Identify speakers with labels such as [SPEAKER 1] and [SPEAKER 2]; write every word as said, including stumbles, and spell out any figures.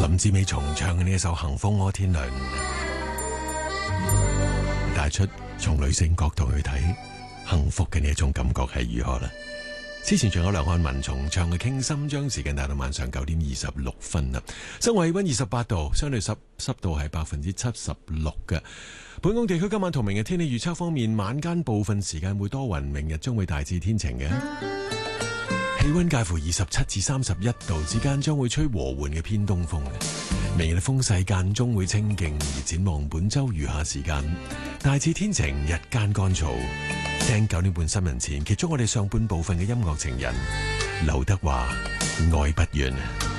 [SPEAKER 1] 林志美重唱嘅呢一首《幸福摩天輪》，帶出從女性角度去睇幸福嘅呢一種感覺係如何啦。之前仲有梁漢文重唱嘅《傾心》，將時間帶到晚上九點二十六分啦。室外氣溫二十八度，相對濕濕度係百分之七十六嘅。本港地區今晚同明日天氣預測方面，晚間部分時間會多雲，明日將會大致天晴嘅。氣溫介乎二十七至三十一度之間，將會吹和緩嘅偏東風。明日風勢間中會清勁，而展望本周餘下時間大致天晴，日間乾燥。聽九點半新聞前，結束我哋上半部分嘅音樂情人劉德華愛不完。